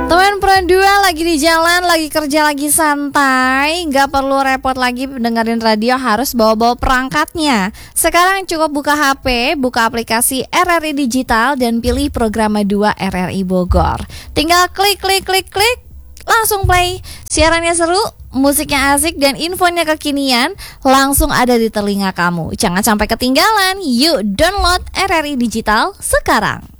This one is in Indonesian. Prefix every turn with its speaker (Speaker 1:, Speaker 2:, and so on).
Speaker 1: Teman Pro 2 lagi di jalan, lagi kerja, lagi santai, gak perlu repot lagi dengerin radio, harus bawa-bawa perangkatnya. Sekarang cukup buka HP, buka aplikasi RRI Digital dan pilih program 2 RRI Bogor. Tinggal klik, langsung play. Siarannya seru, musiknya asik, dan infonya kekinian langsung ada di telinga kamu. Jangan sampai ketinggalan, yuk download RRI Digital sekarang.